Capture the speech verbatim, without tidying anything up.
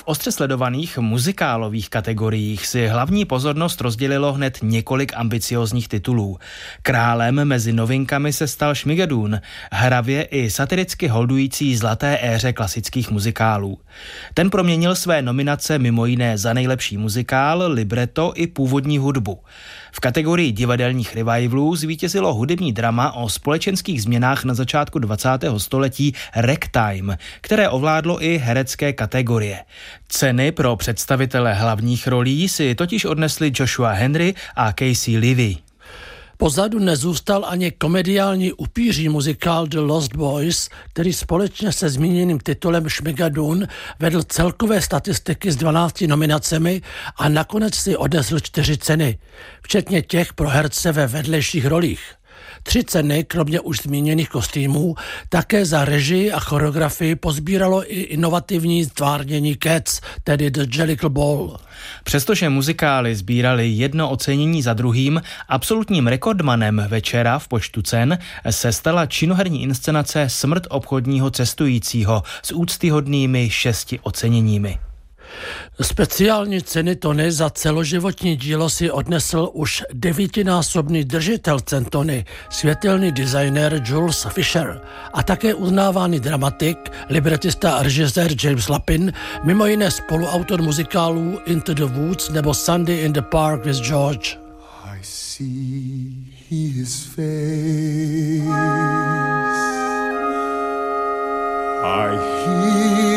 ostře sledovaných muzikálových kategoriích si hlavní pozornost rozdělilo hned několik ambiciózních titulů. Králem mezi novinkami se stal Šmigedún, hravě i satiricky holdující zlaté éře klasických muzikálů. Ten proměnil své nominace mimo jiné za nejlepší muzikál, libreto i původní hudbu. V kategorii divadelních revivalů zvítězilo hudební drama o společenských změnách na začátku dvacátého století Ragtime, které ovládlo i herecké kategorie. Ceny pro představitele hlavních rolí si totiž odnesli Joshua Henry a Casey Levy. Pozadu nezůstal ani komediální upíří muzikál The Lost Boys, který společně se zmíněným titulem Šmigedún vedl celkové statistiky s dvanácti nominacemi a nakonec si odnesl čtyři ceny, včetně těch pro herce ve vedlejších rolích. Tři ceny, kromě už zmíněných kostýmů, také za režii a choreografii pozbíralo i inovativní stvárnění Cats, tedy The Jellicle Ball. Přestože muzikály sbíraly jedno ocenění za druhým, absolutním rekordmanem večera v počtu cen se stala činoherní inscenace Smrt obchodního cestujícího s úctyhodnými šesti oceněními. Speciální ceny Tony za celoživotní dílo si odnesl už devítinásobný držitel cen Tony, světelný designér Jules Fisher a také uznávaný dramatik, libretista a režisér James Lapin, mimo jiné spoluautor muzikálů Into the Woods nebo Sunday in the Park with George. I see his face. I hear